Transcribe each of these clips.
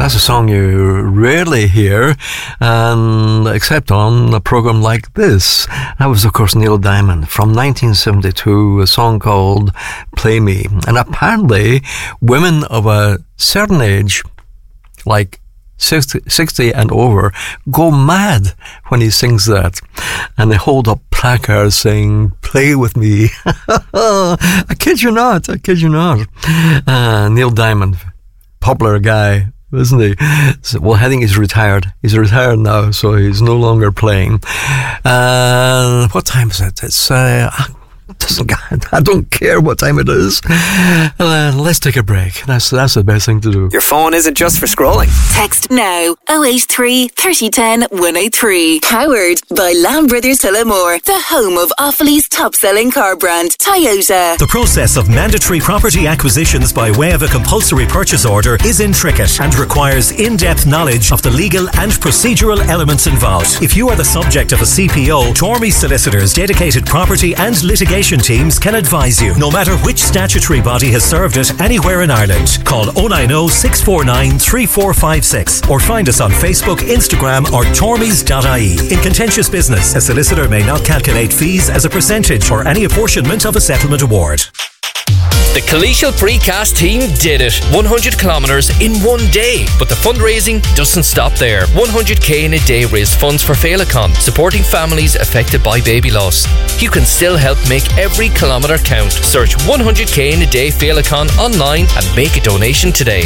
That's a song you rarely hear, and except on a program like this. That was, of course, Neil Diamond from 1972, a song called Play Me. And apparently, women of a certain age, like 60 and over, go mad when he sings that. And they hold up placards saying, "Play with me." I kid you not. Neil Diamond, popular guy, isn't he? So, well, I think he's retired. He's retired now, so he's no longer playing. What time is it? It's I don't care what time it is. Let's take a break. That's the best thing to do. Your phone isn't just for scrolling. Text now 083 3010 103. Powered by Lamb Brothers Tullamore, the home of Offaly's top-selling car brand, Toyota. The process of mandatory property acquisitions by way of a compulsory purchase order is intricate and requires in-depth knowledge of the legal and procedural elements involved. If you are the subject of a CPO, Tormey Solicitors' dedicated property and litigation teams can advise you, no matter which statutory body has served it anywhere in Ireland. Call 090 649 3456 or find us on Facebook, Instagram or tormeys.ie. In contentious business, a solicitor may not calculate fees as a percentage or any apportionment of a settlement award. The Collegial Precast team did it. 100 kilometres in one day. But the fundraising doesn't stop there. 100k in a day raised funds for Féileacán, supporting families affected by baby loss. You can still help make every kilometre count. Search 100k in a day Féileacán online and make a donation today.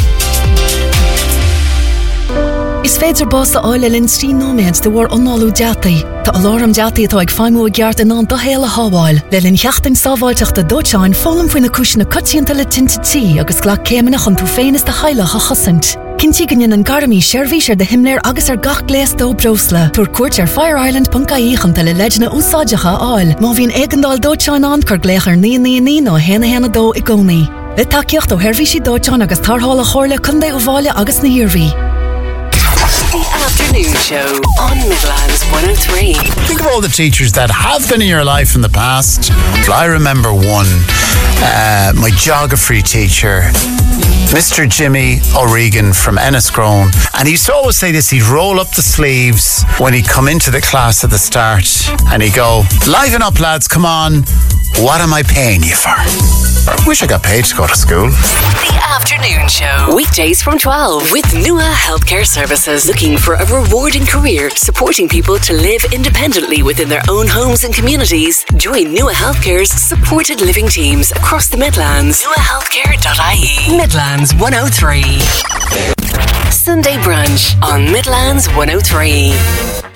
Is féidir básta áile linn trí nóméid de bhór annáú deataí. Tá alarm deataí atá ag feimú a gceart in an do héile hábháil. Le linn cheachtain sábháilteachta dóiteáin fólam faoin na cúisina coitianta le tintatí agus ghlach céimeanach an tú féin is de chailech a chosint. Cinnti gann an gardaí seirbhísir de himléir agus gach gléas dó brosla. Túr cuairt fireisland.ie chunta le leidna úsáideacha áil. Má bhíon éigeandáil dóiteáin an chur gléachar 999 nó héna dó i gcónaí. Le takeíocht ó herbhísí dóiteáin agus tarthála chóirle chundé ó bháile agus na hiormhí. The Afternoon Show on Midlands 103. Think of all the teachers that have been in your life in the past. I remember one, my geography teacher, Mr. Jimmy O'Regan from Enniscrone, and he used to always say this: he'd roll up the sleeves when he'd come into the class at the start and he'd go, "Liven up lads, come on, what am I paying you for?" I wish I got paid to go to school. The Afternoon Show. Weekdays from 12 with Nua Healthcare Services. Looking for a rewarding career supporting people to live independently within their own homes and communities? Join Nua Healthcare's supported living teams across the Midlands. NuaHealthcare.ie. Midlands 103. Sunday brunch on Midlands 103.